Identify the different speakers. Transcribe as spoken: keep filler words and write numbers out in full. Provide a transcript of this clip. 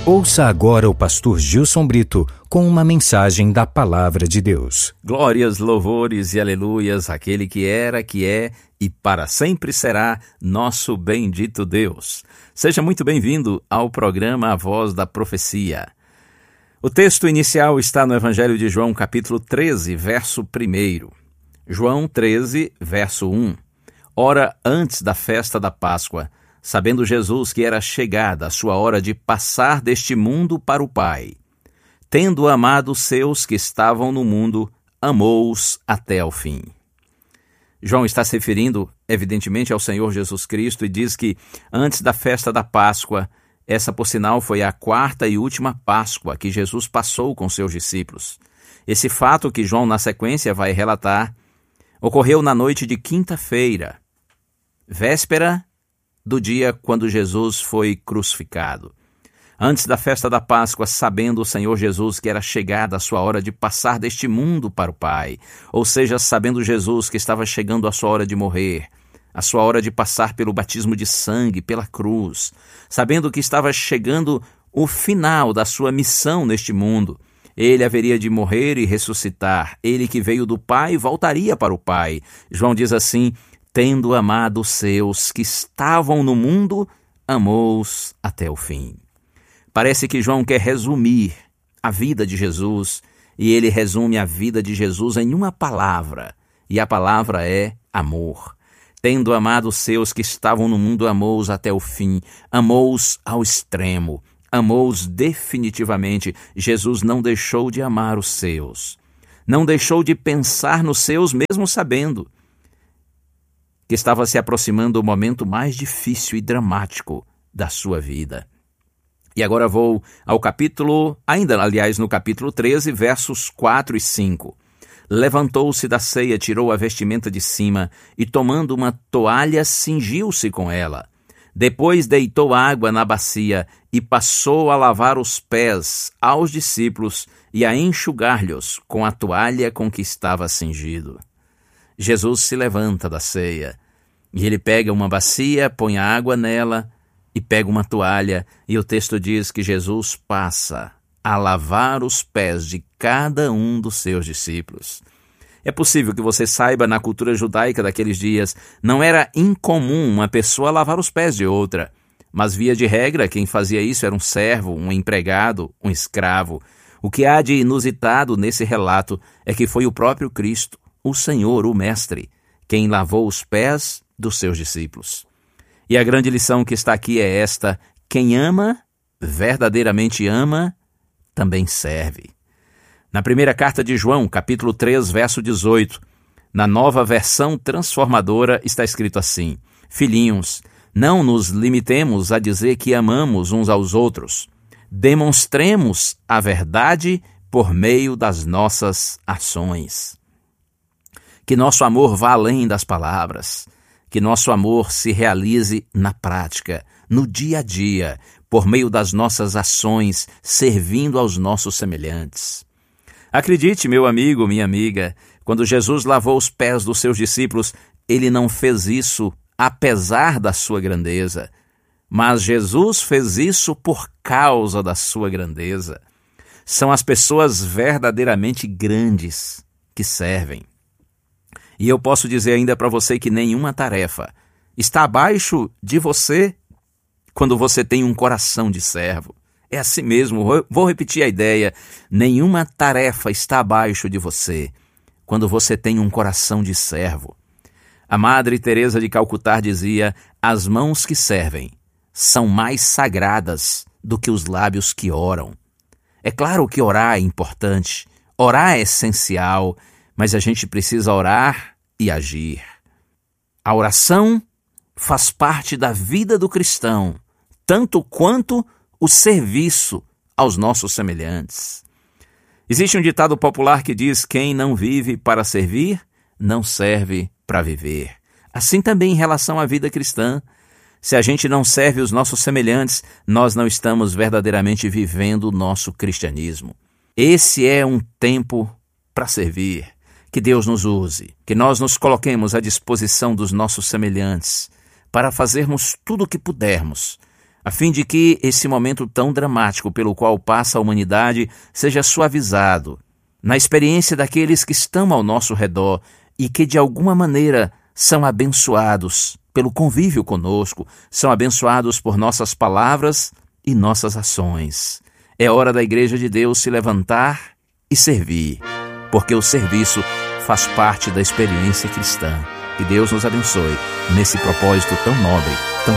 Speaker 1: Ouça agora o pastor Gilson Brito com uma mensagem da Palavra de Deus.
Speaker 2: Glórias, louvores e aleluias àquele que era, que é e para sempre será nosso bendito Deus. Seja muito bem-vindo ao programa A Voz da Profecia. O texto inicial está no Evangelho de João, capítulo treze, verso um. João treze, verso um. Ora, antes da festa da Páscoa, sabendo Jesus que era chegada a sua hora de passar deste mundo para o Pai, tendo amado os seus que estavam no mundo, amou-os até ao fim. João está se referindo, evidentemente, ao Senhor Jesus Cristo e diz que, antes da festa da Páscoa, essa, por sinal, foi a quarta e última Páscoa que Jesus passou com seus discípulos. Esse fato que João, na sequência, vai relatar, ocorreu na noite de quinta-feira, véspera do dia quando Jesus foi crucificado. Antes da festa da Páscoa, sabendo o Senhor Jesus que era chegada a sua hora de passar deste mundo para o Pai, ou seja, sabendo Jesus que estava chegando a sua hora de morrer, a sua hora de passar pelo batismo de sangue, pela cruz, sabendo que estava chegando o final da sua missão neste mundo, ele haveria de morrer e ressuscitar, ele que veio do Pai voltaria para o Pai. João diz assim: tendo amado os seus que estavam no mundo, amou-os até o fim. Parece que João quer resumir a vida de Jesus, e ele resume a vida de Jesus em uma palavra, e a palavra é amor. Tendo amado os seus que estavam no mundo, amou-os até o fim, amou-os ao extremo, amou-os definitivamente. Jesus não deixou de amar os seus, não deixou de pensar nos seus, mesmo sabendo que estava se aproximando o momento mais difícil e dramático da sua vida. E agora vou ao capítulo, ainda aliás no capítulo treze, versos quatro e cinco. Levantou-se da ceia, tirou a vestimenta de cima e, tomando uma toalha, cingiu-se com ela. Depois deitou água na bacia e passou a lavar os pés aos discípulos e a enxugar-lhes com a toalha com que estava cingido. Jesus se levanta da ceia e ele pega uma bacia, põe água nela e pega uma toalha, e o texto diz que Jesus passa a lavar os pés de cada um dos seus discípulos. É possível que você saiba, na cultura judaica daqueles dias, não era incomum uma pessoa lavar os pés de outra, mas via de regra quem fazia isso era um servo, um empregado, um escravo. O que há de inusitado nesse relato é que foi o próprio Cristo, o Senhor, o Mestre, quem lavou os pés dos seus discípulos. E a grande lição que está aqui é esta: quem ama, verdadeiramente ama, também serve. Na primeira carta de João, capítulo três, verso dezoito, na nova versão transformadora, está escrito assim: filhinhos, não nos limitemos a dizer que amamos uns aos outros. Demonstremos a verdade por meio das nossas ações. Que nosso amor vá além das palavras, que nosso amor se realize na prática, no dia a dia, por meio das nossas ações, servindo aos nossos semelhantes. Acredite, meu amigo, minha amiga, quando Jesus lavou os pés dos seus discípulos, ele não fez isso apesar da sua grandeza, mas Jesus fez isso por causa da sua grandeza. São as pessoas verdadeiramente grandes que servem. E eu posso dizer ainda para você que nenhuma tarefa está abaixo de você quando você tem um coração de servo. É assim mesmo, vou repetir a ideia. Nenhuma tarefa está abaixo de você quando você tem um coração de servo. A Madre Teresa de Calcutá dizia: as mãos que servem são mais sagradas do que os lábios que oram. É claro que orar é importante, orar é essencial, mas a gente precisa orar e agir. A oração faz parte da vida do cristão, tanto quanto o serviço aos nossos semelhantes. Existe um ditado popular que diz: quem não vive para servir, não serve para viver. Assim também em relação à vida cristã. Se a gente não serve os nossos semelhantes, nós não estamos verdadeiramente vivendo o nosso cristianismo. Esse é um tempo para servir. Que Deus nos use, que nós nos coloquemos à disposição dos nossos semelhantes para fazermos tudo o que pudermos a fim de que esse momento tão dramático pelo qual passa a humanidade seja suavizado na experiência daqueles que estão ao nosso redor e que de alguma maneira são abençoados pelo convívio conosco, são abençoados por nossas palavras e nossas ações. É hora da Igreja de Deus se levantar e servir, porque o serviço faz parte da experiência cristã. Que Deus nos abençoe nesse propósito tão nobre, tão